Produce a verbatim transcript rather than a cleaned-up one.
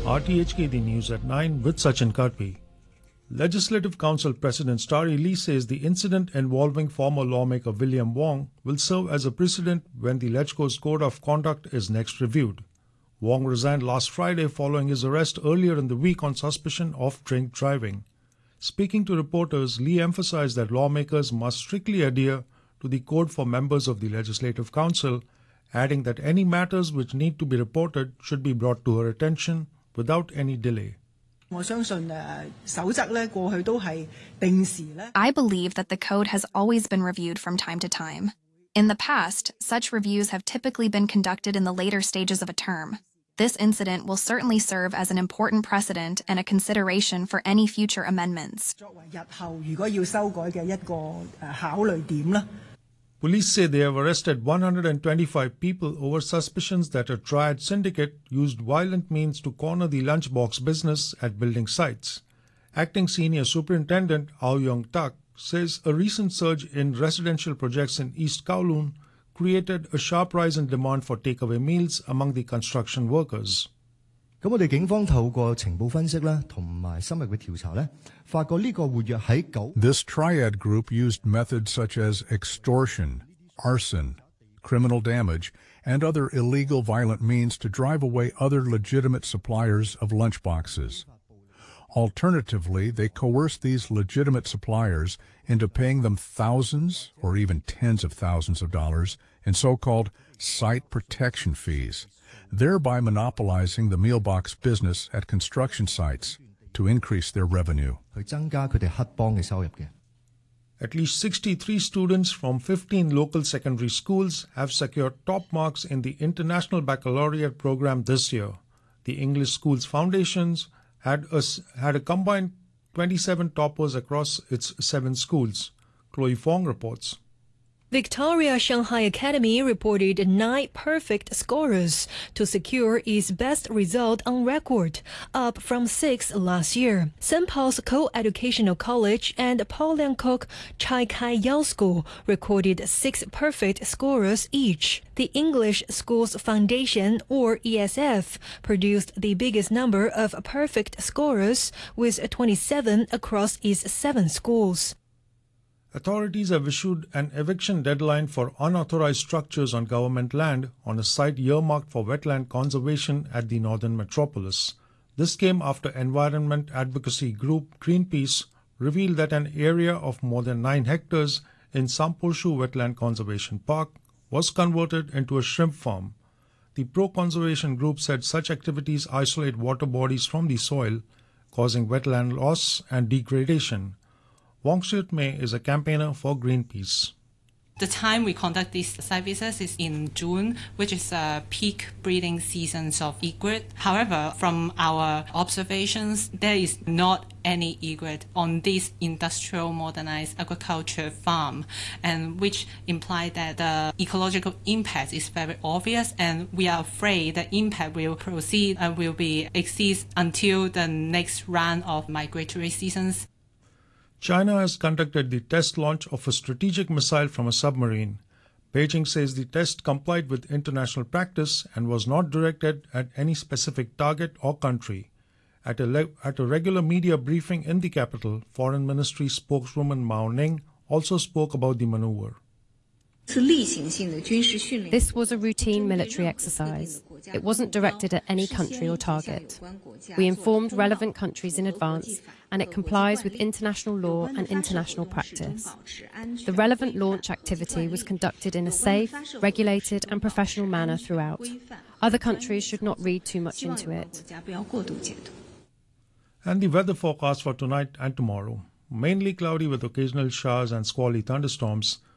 R T H K, the news at nine with Sachin Karpi. Legislative Council President Starry Lee says the incident involving former lawmaker William Wong will serve as a precedent when the LegCo's Code of Conduct is next reviewed. Wong resigned last Friday following his arrest earlier in the week on suspicion of drink driving. Speaking to reporters, Lee emphasized that lawmakers must strictly adhere to the code for members of the Legislative Council, adding that any matters which need to be reported should be brought to her attention without any delay. I believe that the code has always been reviewed from time to time. In the past, such reviews have typically been conducted in the later stages of a term. This incident will certainly serve as an important precedent and a consideration for any future amendments. Police say they have arrested one hundred twenty-five people over suspicions that a triad syndicate used violent means to corner the lunchbox business at building sites. Acting Senior Superintendent Ao Yong Tak says a recent surge in residential projects in East Kowloon created a sharp rise in demand for takeaway meals among the construction workers. This triad group used methods such as extortion, arson, criminal damage, and other illegal violent means to drive away other legitimate suppliers of lunchboxes. Alternatively, they coerced these legitimate suppliers into paying them thousands or even tens of thousands of dollars in so-called site protection fees, thereby monopolizing the mealbox business at construction sites to increase their revenue. At least sixty-three students from fifteen local secondary schools have secured top marks in the International Baccalaureate program this year. The English Schools Foundations had a, had a combined twenty-seven toppers across its seven schools. Chloe Fong reports. Victoria Shanghai Academy reported nine perfect scorers to secure its best result on record, up from six last year. Saint Paul's Co-Educational College and Paul Liang Kok Chai Kai Yao School recorded six perfect scorers each. The English Schools Foundation, or E S F, produced the biggest number of perfect scorers, with twenty-seven across its seven schools. Authorities have issued an eviction deadline for unauthorized structures on government land on a site earmarked for wetland conservation at the northern metropolis. This came after environment advocacy group Greenpeace revealed that an area of more than nine hectares in Samporshu Wetland Conservation Park was converted into a shrimp farm. The pro-conservation group said such activities isolate water bodies from the soil, causing wetland loss and degradation. Wong Siut Mei is a campaigner for Greenpeace. The time we conduct these site visits is in June, which is a peak breeding season of egret. However, from our observations, there is not any egret on this industrial modernized agriculture farm, and which implies that the ecological impact is very obvious, and we are afraid the impact will proceed and will be exist until the next round of migratory seasons. China has conducted the test launch of a strategic missile from a submarine. Beijing says the test complied with international practice and was not directed at any specific target or country. At a, le- at a regular media briefing in the capital, Foreign Ministry spokeswoman Mao Ning also spoke about the maneuver. This was a routine military exercise. It wasn't directed at any country or target. We informed relevant countries in advance, and it complies with international law and international practice. The relevant launch activity was conducted in a safe, regulated and professional manner throughout. Other countries should not read too much into it. And the weather forecast for tonight and tomorrow. Mainly cloudy with occasional showers and squally thunderstorms.